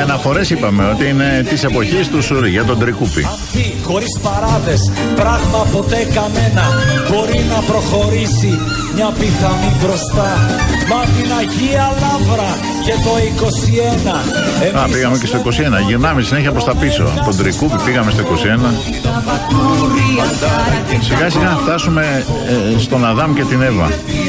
αναφορές είπαμε ότι είναι της εποχής του Σουρή για τον Τρικούπη. Αυτή χωρίς παράδες, πράγμα ποτέ καμένα, μπορεί να προχωρήσει μια πιθανή μπροστά. Μα την Αγία Λαύρα και το 21. Πήγαμε και στο 21. Γυρνάμε συνέχεια προς τα πίσω. Από τον Τρικούπη πήγαμε στο 21. Σιγά σιγά να φτάσουμε στον Αδάμ και την Εύα,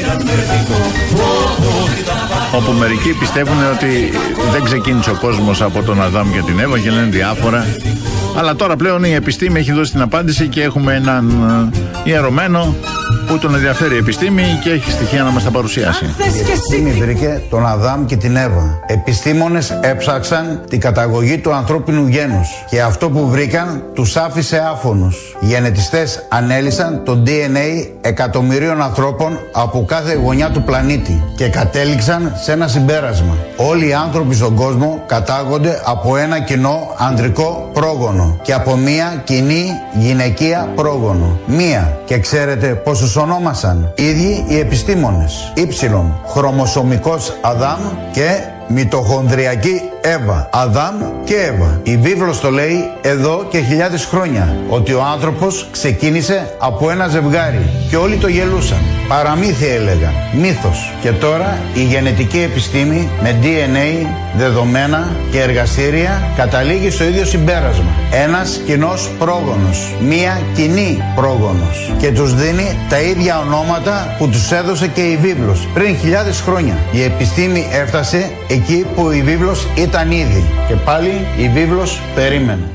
όπου μερικοί πιστεύουν ότι δεν ξεκίνησε ο κόσμος από τον Αδάμ και την Εύα και λένε διάφορα. Αλλά τώρα πλέον η επιστήμη έχει δώσει την απάντηση και έχουμε έναν ιερωμένο που τον ενδιαφέρει η επιστήμη και έχει στοιχεία να μας τα παρουσιάσει. Η επιστήμη βρήκε τον Αδάμ και την Εύα. Επιστήμονες έψαξαν την καταγωγή του ανθρώπινου γένους και αυτό που βρήκαν τους άφησε άφωνους. Οι γενετιστές ανέλυσαν το DNA εκατομμυρίων ανθρώπων από κάθε γωνιά του πλανήτη και κατέληξαν σε ένα συμπέρασμα. Όλοι οι άνθρωποι στον κόσμο κατάγονται από ένα κοινό ανδρικό πρόγονο και από μία κοινή γυναικεία πρόγονο. Μία. Και ξέρετε πόσους ονόμασαν? Ίδιοι οι επιστήμονες. Ήψιλον, χρωμοσωμικός Αδάμ και μυτοχονδριακή Εύα. Αδάμ και Εύα. Η βίβλος το λέει εδώ και χιλιάδες χρόνια, ότι ο άνθρωπος ξεκίνησε από ένα ζευγάρι και όλοι το γελούσαν. Παραμύθι έλεγαν, μύθος. Και τώρα η γενετική επιστήμη με DNA, δεδομένα και εργαστήρια καταλήγει στο ίδιο συμπέρασμα. Ένας κοινός πρόγονος, μία κοινή πρόγονος, και τους δίνει τα ίδια ονόματα που τους έδωσε και η βίβλος πριν χιλιάδες χρόνια. Η επιστήμη έφτασε εκεί που η βίβλος ήταν ήδη και πάλι η βίβλος περίμενε.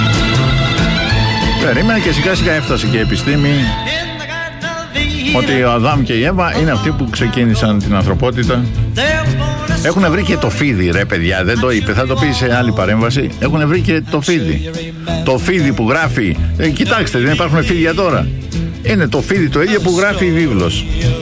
Περίμενε και σιγά σιγά έφτασε και η επιστήμη ότι ο Αδάμ και η Εύα είναι αυτοί που ξεκίνησαν την ανθρωπότητα. Έχουν βρει και το φίδι, ρε παιδιά, δεν το είπε, θα το πει σε άλλη παρέμβαση. Έχουν βρει και το φίδι. Το φίδι που γράφει, κοιτάξτε, δεν υπάρχουν φίδια τώρα. Είναι το φίδι το ίδιο που γράφει η βίβλος.